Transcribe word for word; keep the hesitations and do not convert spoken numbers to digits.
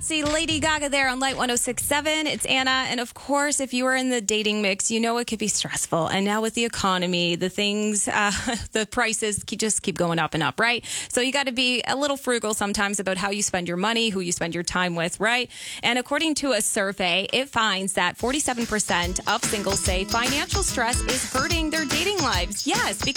Patsy, Lady Gaga there on Light one oh six point seven. It's Anna. And of course, if you are in the dating mix, you know it could be stressful. And now with the economy, the things, uh, the prices keep, just keep going up and up, right? So you got to be a little frugal sometimes about how you spend your money, who you spend your time with, right? And according to a survey, it finds that forty-seven percent of singles say financial stress is hurting their dating lives. Yes, because